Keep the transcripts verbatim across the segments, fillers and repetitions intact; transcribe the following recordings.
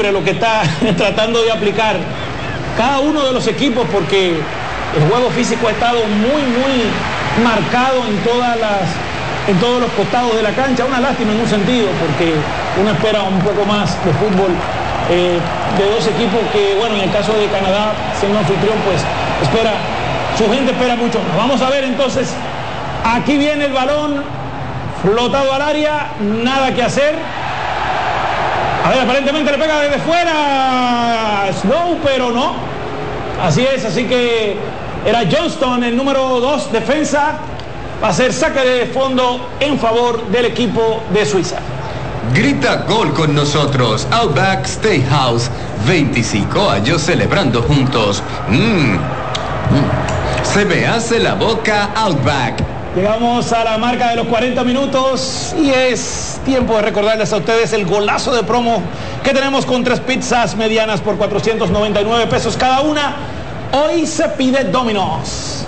libre lo que está tratando de aplicar cada uno de los equipos, porque el juego físico ha estado muy, muy marcado en todas las, en todos los costados de la cancha. Una lástima en un sentido, porque uno espera un poco más de fútbol eh, de dos equipos que, bueno, en el caso de Canadá, siendo anfitrión, pues espera, su gente espera mucho más. Vamos a ver entonces, aquí viene el balón flotado al área, nada que hacer. A ver, aparentemente le pega desde fuera Snow, pero no. Así es, así que era Johnston, el número dos, defensa. Va a ser saque de fondo en favor del equipo de Suiza. Grita gol con nosotros. Outback Steakhouse, veinticinco años celebrando juntos. Mm. Mm. Se me hace la boca Outback. Llegamos a la marca de los cuarenta minutos y es tiempo de recordarles a ustedes el golazo de promo que tenemos con tres pizzas medianas por cuatrocientos noventa y nueve pesos cada una. Hoy se pide Domino's.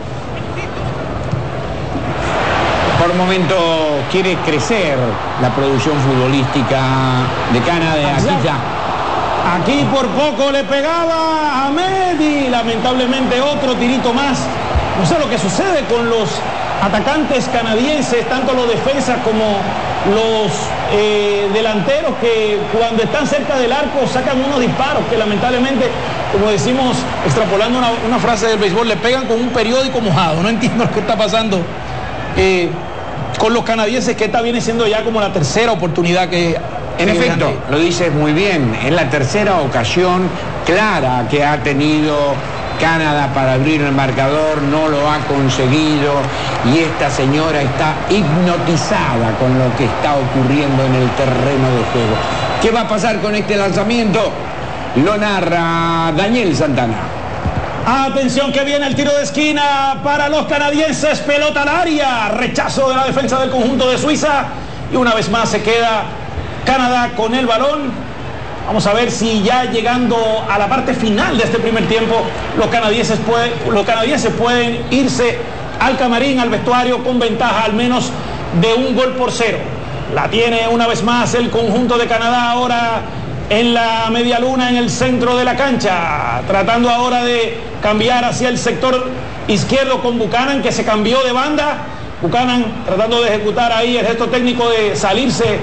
Por un momento quiere crecer la producción futbolística de Canadá. Aquí ya. Aquí por poco le pegaba a Medi. Lamentablemente otro tirito más. No sé lo que sucede con los atacantes canadienses, tanto los defensas como los eh, delanteros, que cuando están cerca del arco sacan unos disparos que lamentablemente, como decimos, extrapolando una, una frase del béisbol, le pegan con un periódico mojado. No entiendo lo que está pasando eh, con los canadienses, que esta viene siendo ya como la tercera oportunidad que... En efecto, lo dices muy bien, es la tercera ocasión clara que ha tenido Canadá para abrir el marcador, no lo ha conseguido y esta señora está hipnotizada con lo que está ocurriendo en el terreno de juego. ¿Qué va a pasar con este lanzamiento? Lo narra Daniel Santana. Atención que viene el tiro de esquina para los canadienses, pelota al área, rechazo de la defensa del conjunto de Suiza y una vez más se queda Canadá con el balón. Vamos a ver si ya llegando a la parte final de este primer tiempo, los canadienses, puede, los canadienses pueden irse al camarín, al vestuario, con ventaja al menos de un gol por cero. La tiene una vez más el conjunto de Canadá ahora en la media luna, en el centro de la cancha, tratando ahora de cambiar hacia el sector izquierdo con Buchanan, que se cambió de banda. Buchanan tratando de ejecutar ahí el gesto técnico de salirse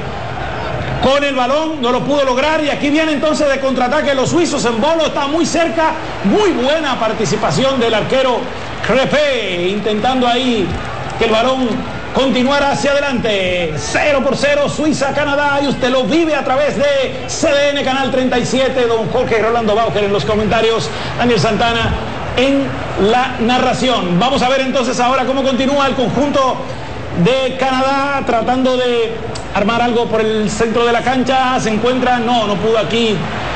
con el balón, no lo pudo lograr y aquí viene entonces de contraataque los suizos en bolo, está muy cerca, muy buena participación del arquero Crepé, intentando ahí que el balón continuara hacia adelante. Cero por cero, Suiza-Canadá, y usted lo vive a través de C D N Canal treinta y siete, don Jorge y Rolando Bauer en los comentarios, Daniel Santana en la narración. Vamos a ver entonces ahora cómo continúa el conjunto de Canadá tratando de armar algo por el centro de la cancha. Se encuentra, no, no pudo aquí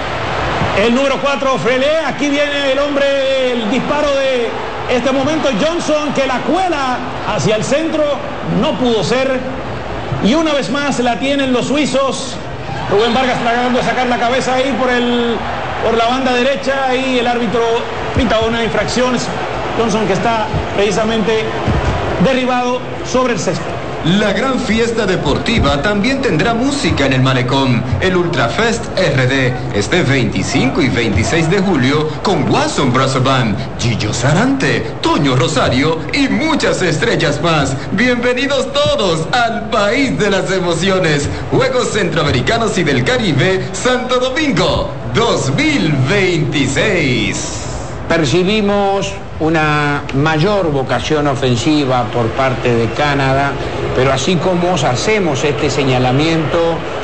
el número cuatro, Frelé. Aquí viene el hombre, el disparo de este momento, Johnson, que la cuela hacia el centro, no pudo ser. Y una vez más la tienen los suizos. Rubén Vargas tratando de sacar la cabeza ahí por, el, por la banda derecha y el árbitro pita una infracción. Johnson, que está precisamente derribado sobre el césped. La gran fiesta deportiva también tendrá música en el Malecón. El Ultrafest R D este veinticinco y veintiséis de julio con Watson Brass Band, Gillo Sarante, Toño Rosario y muchas estrellas más. Bienvenidos todos al país de las emociones. Juegos Centroamericanos y del Caribe, Santo Domingo dos mil veintiséis. Percibimos una mayor vocación ofensiva por parte de Canadá, pero así como hacemos este señalamiento,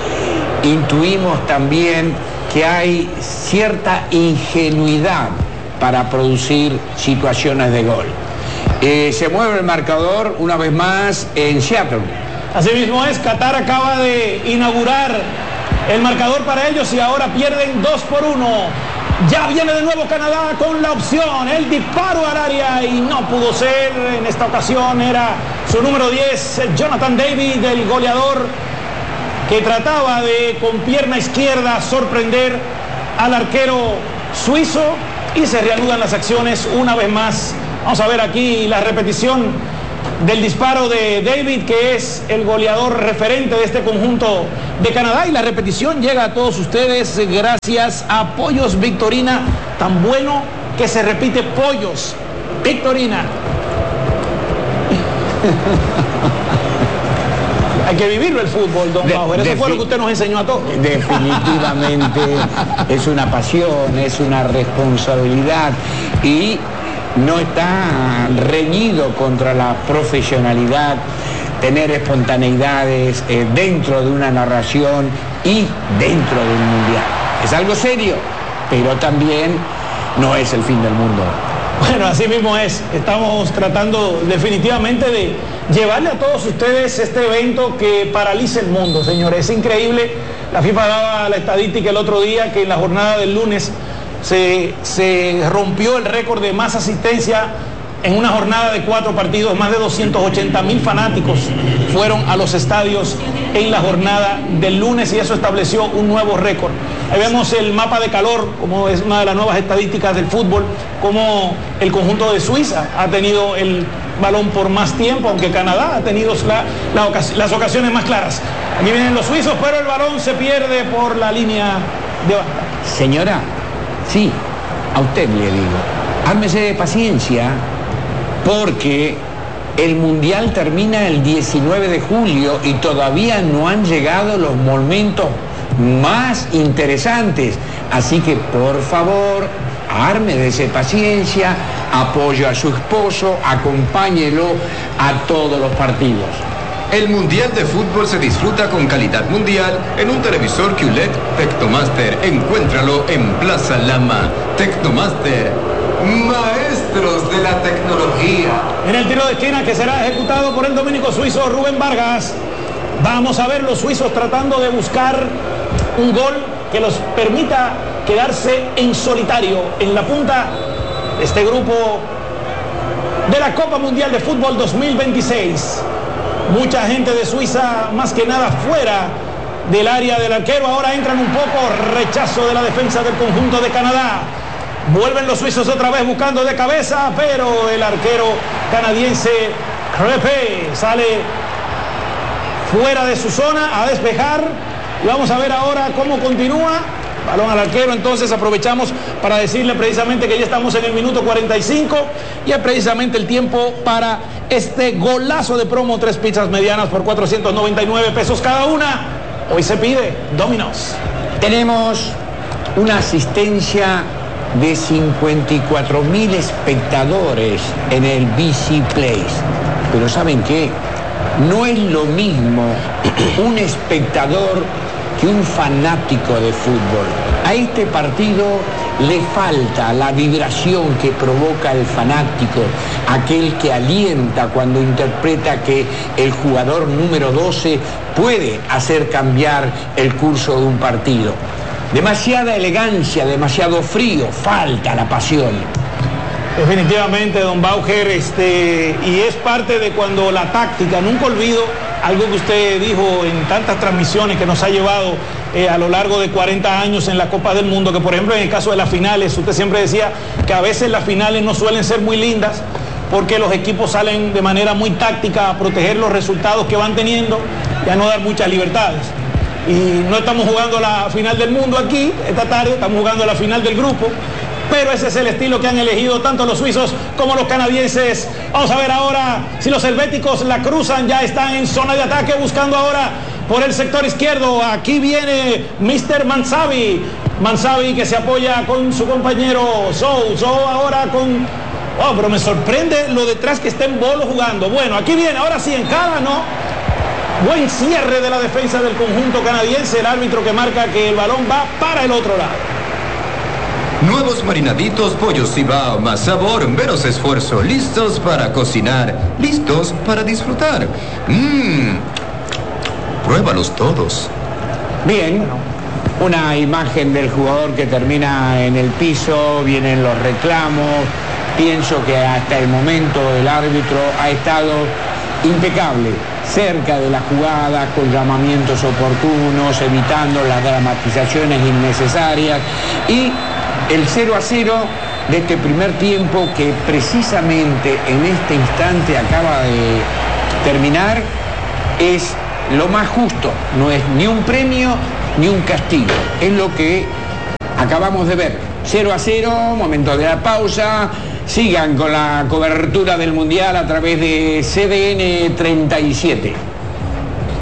intuimos también que hay cierta ingenuidad para producir situaciones de gol. Eh, se mueve el marcador una vez más en Seattle. Así mismo es, Qatar acaba de inaugurar el marcador para ellos y ahora pierden dos por uno. Ya viene de nuevo Canadá con la opción, el disparo al área y no pudo ser. En esta ocasión era su número diez, Jonathan David, el goleador, que trataba de con pierna izquierda sorprender al arquero suizo y se reanudan las acciones una vez más. Vamos a ver aquí la repetición del disparo de David, que es el goleador referente de este conjunto de Canadá, y la repetición llega a todos ustedes gracias a Pollos Victorina, tan bueno que se repite. Pollos Victorina. Hay que vivirlo el fútbol, don Bauer. Eso fue lo que usted nos enseñó a todos. Definitivamente es una pasión, es una responsabilidad y no está reñido contra la profesionalidad, tener espontaneidades eh, dentro de una narración y dentro de un mundial. Es algo serio, pero también no es el fin del mundo. Bueno, así mismo es. Estamos tratando definitivamente de llevarle a todos ustedes este evento que paraliza el mundo, señores. Es increíble. La FIFA daba la estadística el otro día que en la jornada del lunes se, se rompió el récord de más asistencia en una jornada de cuatro partidos. Más de doscientos ochenta mil fanáticos fueron a los estadios en la jornada del lunes y eso estableció un nuevo récord. Ahí vemos el mapa de calor, como es una de las nuevas estadísticas del fútbol, como el conjunto de Suiza ha tenido el balón por más tiempo, aunque Canadá ha tenido la, la ocas las ocasiones más claras. Aquí vienen los suizos, pero el balón se pierde por la línea de banda. Señora, sí, a usted le digo, ármese de paciencia, porque el Mundial termina el diecinueve de julio y todavía no han llegado los momentos más interesantes. Así que, por favor, ármese de paciencia, apoyo a su esposo, acompáñelo a todos los partidos. El Mundial de Fútbol se disfruta con calidad mundial en un televisor Q L E D Tecnomaster. Encuéntralo en Plaza Lama. Tecnomaster, maestros de la tecnología. En el tiro de esquina que será ejecutado por el dominico suizo Rubén Vargas. Vamos a ver los suizos tratando de buscar un gol que los permita quedarse en solitario en la punta de este grupo de la Copa Mundial de Fútbol dos mil veintiséis. Mucha gente de Suiza, más que nada fuera del área del arquero. Ahora entran un poco, rechazo de la defensa del conjunto de Canadá. Vuelven los suizos otra vez buscando de cabeza, pero el arquero canadiense Crepe sale fuera de su zona a despejar. Y vamos a ver ahora cómo continúa. Balón al arquero, entonces aprovechamos para decirle precisamente que ya estamos en el minuto cuarenta y cinco y es precisamente el tiempo para este golazo de promo. Tres pizzas medianas por cuatrocientos noventa y nueve pesos cada una. Hoy se pide Domino's. Tenemos una asistencia de cincuenta y cuatro mil espectadores en el B C Place. Pero ¿saben qué? No es lo mismo un espectador que un fanático de fútbol. A este partido le falta la vibración que provoca el fanático, aquel que alienta cuando interpreta que el jugador número doce puede hacer cambiar el curso de un partido. Demasiada elegancia, demasiado frío, falta la pasión. Definitivamente, don Bauer, este, y es parte de cuando la táctica, nunca olvido algo que usted dijo en tantas transmisiones que nos ha llevado eh, a lo largo de cuarenta años en la Copa del Mundo, que por ejemplo en el caso de las finales, usted siempre decía que a veces las finales no suelen ser muy lindas porque los equipos salen de manera muy táctica a proteger los resultados que van teniendo y a no dar muchas libertades. Y no estamos jugando la final del mundo aquí, esta tarde, estamos jugando la final del grupo. Pero ese es el estilo que han elegido tanto los suizos como los canadienses. Vamos a ver ahora si los helvéticos la cruzan. Ya están en zona de ataque buscando ahora por el sector izquierdo. Aquí viene mister Mansavi. Mansavi que se apoya con su compañero Sou. Sou ahora con... Oh, pero me sorprende lo detrás que está en Bolo jugando. Bueno, aquí viene, ahora sí en cara, ¿no? Buen cierre de la defensa del conjunto canadiense. El árbitro que marca que el balón va para el otro lado. Nuevos marinaditos Pollo Cibao, más sabor, menos esfuerzo, listos para cocinar, listos para disfrutar. Mmm, pruébalos todos. Bien, una imagen del jugador que termina en el piso, vienen los reclamos. Pienso que hasta el momento el árbitro ha estado impecable, cerca de la jugada, con llamamientos oportunos, evitando las dramatizaciones innecesarias y el cero a cero de este primer tiempo que precisamente en este instante acaba de terminar es lo más justo, no es ni un premio ni un castigo, es lo que acabamos de ver. cero a cero, momento de la pausa. Sigan con la cobertura del Mundial a través de C D N treinta y siete.